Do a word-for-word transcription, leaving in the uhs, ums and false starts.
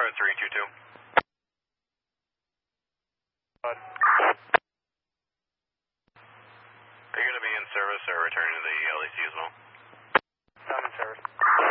Or three two two. Bud. Are you going to be in service or returning to the L E C as well? I'm in service.